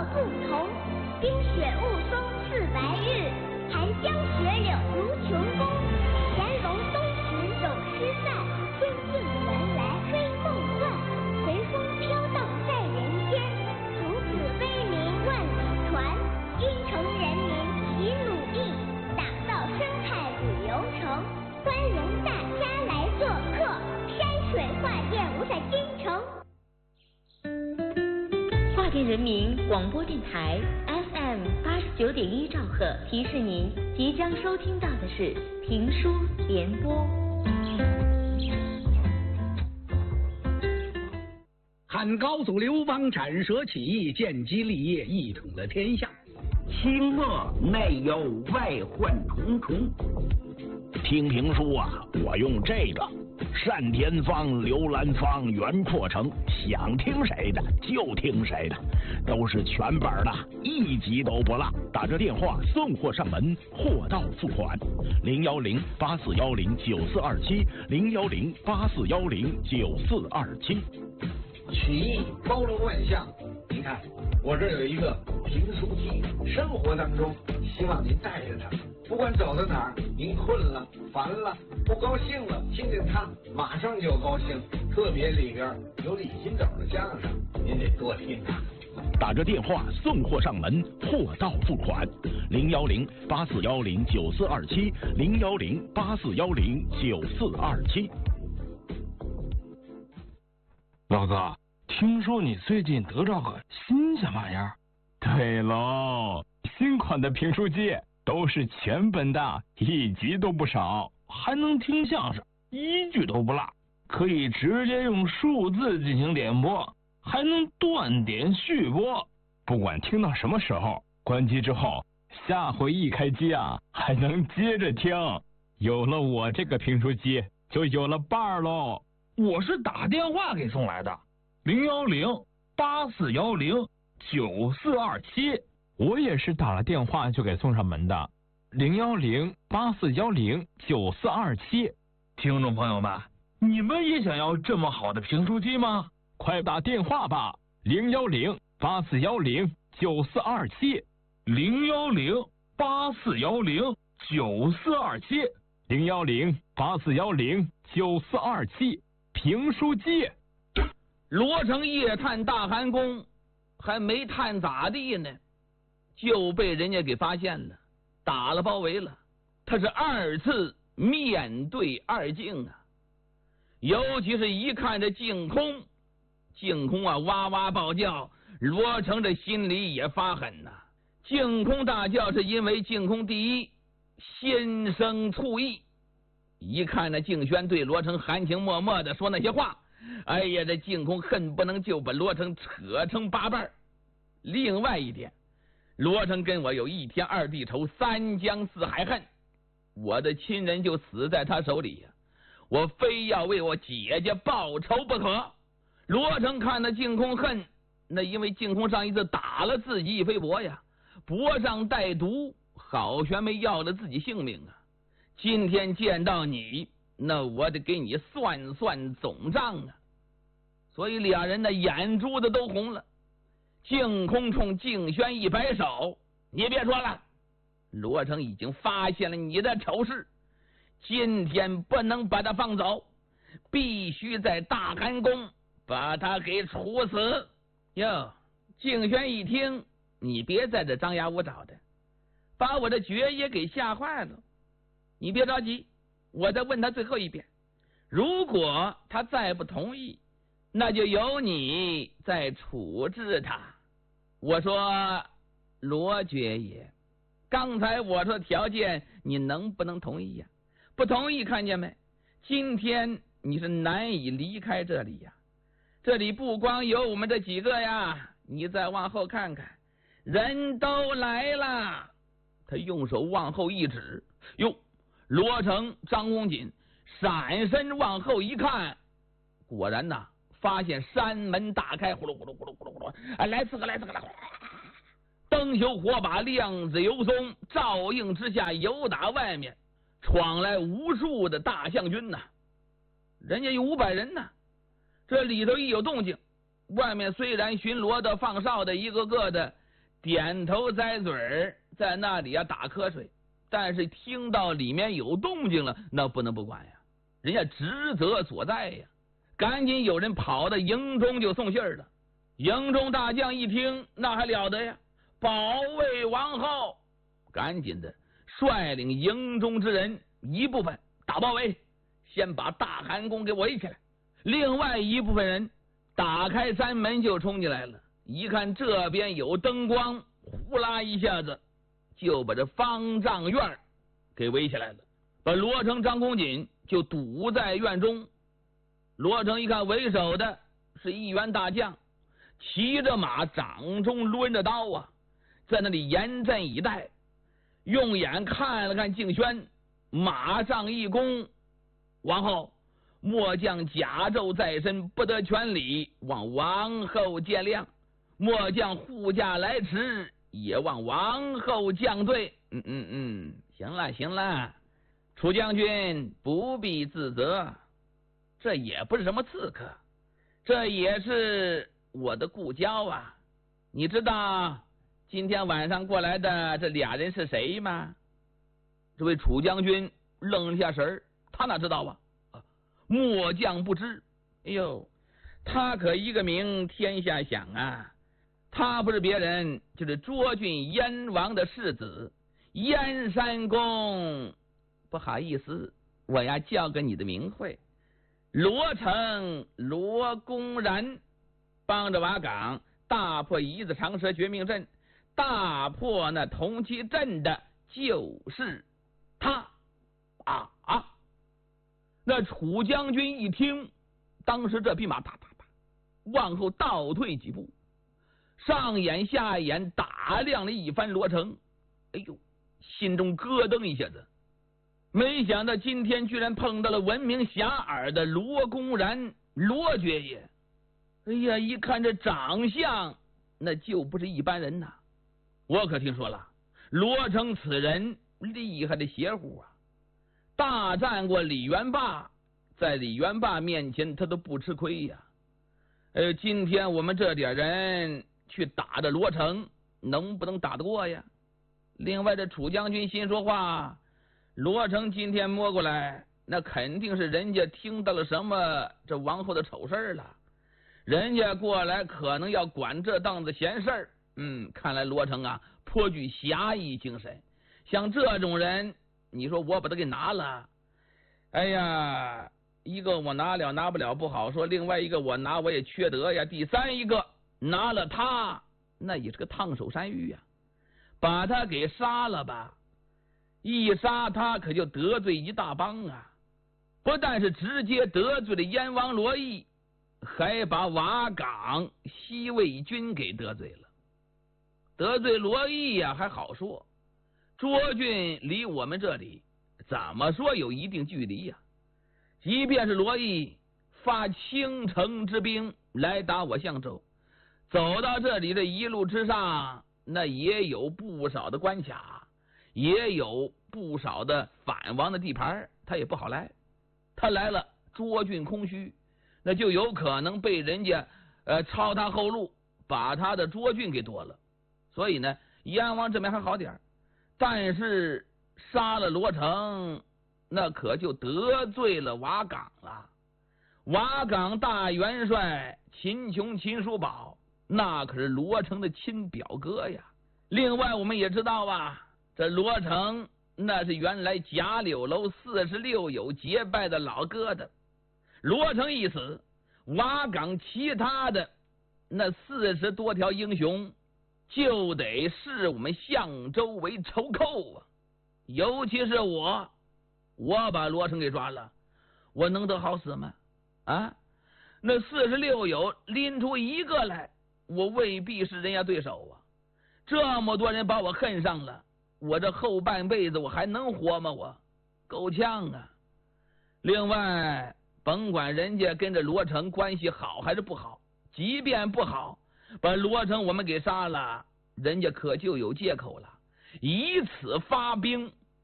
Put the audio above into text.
不同。冰雪雾凇似白日，寒江雪柳如琼宫。乾隆东巡走诗赞，春尽原来飞梦幻。随风飘荡在人间，从此威名万里传。京城人民齐努力，打造生态旅游城，欢迎大家来做客，山水画燕无在京城。 华电人民广播电台 FM89.1兆赫提示您，即将收听到的是评书联播。 汉高祖刘邦斩蛇起义，建基立业，一统了天下。 清末内忧外患重重。 听评书啊，我用这个单田芳、刘兰芳、袁阔成，想听谁的就听谁的，都是全本的，一集都不落。打这电话送货上门，货到付款。010-8410-9427，010-8410-9427。 曲艺包罗万象，您看我这有一个评书机，生活当中希望您带着它，不管走到哪儿，您困了、烦了、不高兴了，听见它马上就高兴。特别里边有李金斗的相声，您得多听它。 打着电话送货上门，货到付款。010-8410-9427，010-8410-9427。 老哥，听说你最近得着个新鲜玩意儿？ 对喽，新款的评书机都是全本的，一集都不少，还能听相声，一句都不落，可以直接用数字进行点播，还能断点续播，不管听到什么时候，关机之后，下回一开机啊，还能接着听。有了我这个评书机，就有了伴儿喽。 我是打电话给送来的，010-8410-9427。 我也是打了电话就给送上门的，010-8410-9427。 听众朋友们，你们也想要这么好的评书机吗？ 快打电话吧，010-8410-9427，010-8410-9427，评书机。 罗成夜探大寒宫，还没探咋地呢，就被人家给发现了，打了包围了。他是二次面对二境啊，尤其是一看这净空啊哇哇暴叫，罗成这心里也发狠呐。净空大叫是因为净空第一先生醋意，一看那净轩对罗成含情脉脉的说那些话，哎呀，这净空恨不能就把罗成扯成八瓣。另外一点，罗成跟我有一天二地仇，三江四海恨，我的亲人就死在他手里呀，我非要为我姐姐报仇不可。罗成看到净空恨，那因为净空上一次打了自己一飞搏呀，脖上带毒，好悬没要了自己性命啊。今天见到你，那我得给你算算总账啊。所以俩人的眼珠子都红了。净空冲净轩一摆手，你别说了，罗成已经发现了你的丑事，今天不能把他放走，必须在大寒宫把他给处死。哟，净轩一听，你别在这张牙舞爪的，把我的爵爷给吓坏了。你别着急，我再问他最后一遍，如果他再不同意，那就由你再处置他。我说，罗爵爷，刚才我说条件你能不能同意呀？不同意，看见没？今天你是难以离开这里呀。这里不光有我们这几个呀，你再往后看看，人都来了。他用手往后一指，哟，罗成、张公瑾闪身往后一看，果然呐，发现山门大开，呼噜呼噜呼噜呼噜呼噜，哎，来四个，灯球火把亮子油松，照映之下，由打外面闯来无数的大将军呐，人家有500人呐。这里头一有动静，外面虽然巡逻的放哨的一个个的点头崽嘴儿，在那里打瞌睡。但是听到里面有动静了，那不能不管呀，人家职责所在呀。赶紧有人跑到营中就送信儿了。营中大将一听，那还了得呀，保卫王后，赶紧的率领营中之人一部分打包围，先把大寒宫给围起来，另外一部分人打开山门就冲进来了。一看这边有灯光，呼啦一下子就把这方丈院给围起来了，把罗成、张公瑾就堵在院中。罗成一看为首的是一员大将，骑着马，掌中抡着刀啊，在那里严阵以待。用眼看了看敬轩，马上一弓：王后，末将甲胄在身，不得全礼，望王后见谅。末将护驾来迟，也望王后降罪。行了行了，楚将军不必自责，这也不是什么刺客，这也是我的故交啊。你知道今天晚上过来的这俩人是谁吗？这位楚将军愣了一下神儿，他哪知道啊？末将不知。哎呦，他可一个名天下响啊！他不是别人，就是涿郡燕王的世子燕山公。不好意思，我要叫个你的名讳，罗成罗公然，帮着瓦岗大破一字长蛇绝命阵，大破那同期阵的就是他啊！那楚将军一听，当时这匹马啪往后倒退几步，上眼下眼打量了一番罗成，哎呦，心中咯噔一下子，没想到今天居然碰到了闻名遐迩的罗公然罗爵爷。哎呀，一看这长相，那就不是一般人呐！我可听说了，罗成此人厉害的邪乎啊，大战过李元霸，在李元霸面前他都不吃亏呀。今天我们这点人去打的罗成，能不能打得过呀？另外这楚将军心说话，罗成今天摸过来，那肯定是人家听到了什么这王后的丑事了，人家过来可能要管这档子闲事儿。看来罗成啊颇具侠义精神，像这种人，你说我把他给拿了，哎呀，一个我拿了拿不了不好说，另外一个我拿我也缺德呀，第三一个拿了他，那也是个烫手山芋呀，把他给杀了吧，一杀他可就得罪一大帮啊，不但是直接得罪了燕王罗毅，还把瓦岗西魏军给得罪了。得罪罗毅呀还好说，涿郡离我们这里怎么说有一定距离呀，即便是罗毅发倾城之兵来打我相州，走到这里的一路之上，那也有不少的关卡，也有不少的反王的地盘，他也不好来。他来了，涿郡空虚，那就有可能被人家抄他后路，把他的涿郡给夺了。所以呢，燕王这边还好点，但是杀了罗成，那可就得罪了瓦岗了。瓦岗大元帅秦琼、秦叔宝，那可是罗成的亲表哥呀。另外我们也知道啊，这罗成那是原来贾柳楼46友结拜的老疙瘩，罗成一死，瓦岗其他的那40多条英雄就得视我们相州为仇寇啊！尤其是我把罗成给抓了，我能得好死吗？那46友拎出一个来，我未必是人家对手啊！这么多人把我恨上了，我这后半辈子我还能活吗？我够呛啊！另外，甭管人家跟着罗成关系好还是不好，即便不好，把罗成我们给杀了，人家可就有借口了，以此发兵